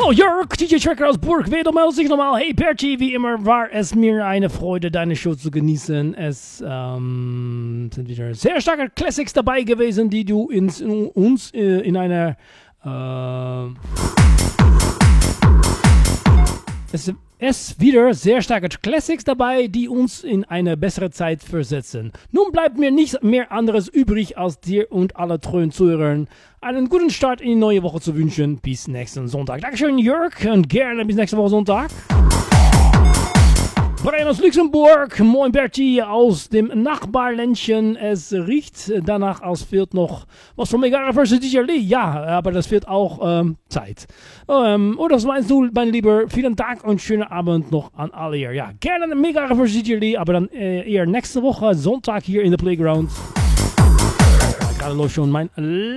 So, Jörg, DJ Tracker aus Burg, wer meldet sich nochmal? Hey, Bertie, wie immer war es mir eine Freude, deine Show zu genießen. Es sind wieder sehr starke Classics dabei gewesen, die du uns in einer Es wieder sehr starke Classics dabei, die uns in eine bessere Zeit versetzen. Nun bleibt mir nichts mehr anderes übrig, als dir und alle treuen Zuhörern einen guten Start in die neue Woche zu wünschen. Bis nächsten Sonntag. Dankeschön, Jörg, und gerne bis nächste Woche Sonntag. Brian aus Luxemburg, moin Bertie aus dem Nachbarländchen. Es riecht danach, als fehlt noch was von Megara vs. DJ Lee. Ja, aber das wird auch Zeit. Oder was meinst du, mein Lieber? Vielen Dank und schönen Abend noch an alle hier. Ja, gerne Megara vs. DJ Lee, aber dann eher nächste Woche, Sonntag hier in der Playground. Gerade läuft schon mein